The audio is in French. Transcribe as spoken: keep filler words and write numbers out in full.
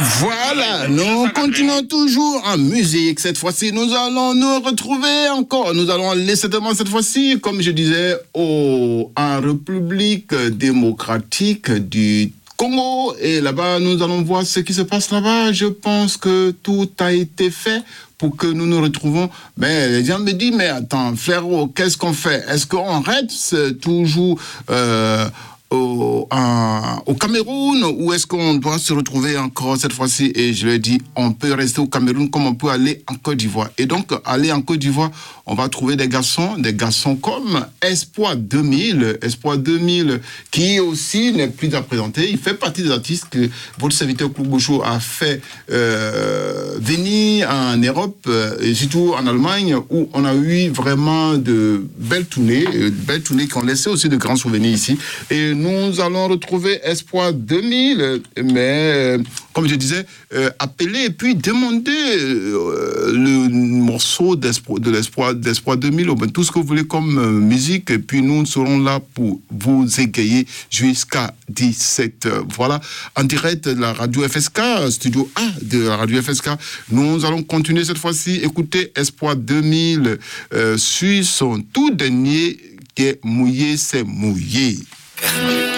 Voilà, nous continuons toujours en musique. Cette fois-ci, nous allons nous retrouver encore. Nous allons aller certainement cette fois-ci, comme je disais, au, en République démocratique du Congo. Et là-bas, nous allons voir ce qui se passe là-bas. Je pense que tout a été fait pour que nous nous retrouvons. Mais les gens me disent, mais attends, frérot, qu'est-ce qu'on fait? Est-ce qu'on reste toujours... Euh, Au, en, au Cameroun, ou est-ce qu'on doit se retrouver encore cette fois-ci? Et je lui ai dit, on peut rester au Cameroun comme on peut aller en Côte d'Ivoire. Et donc, aller en Côte d'Ivoire, on va trouver des garçons, des garçons comme Espoir deux mille, Espoir deux mille, qui aussi n'est plus à présenter. Il fait partie des artistes que votre serviteur Kougouchou a fait euh, venir en Europe, et surtout en Allemagne, où on a eu vraiment de belles tournées, de belles tournées qui ont laissé aussi de grands souvenirs ici. Et nous allons retrouver Espoir deux mille, mais comme je disais, euh, appeler et puis demander euh, le morceau d'espoir, de l'espoir, d'Espoir deux mille, tout ce que vous voulez comme euh, musique, et puis nous serons là pour vous égayer jusqu'à dix-sept heures. Voilà, en direct de la radio F S K, studio A de la radio F S K. Nous allons continuer cette fois-ci, écouter Espoir deux mille euh, sur son tout dernier qui est Mouillé, c'est mouillé.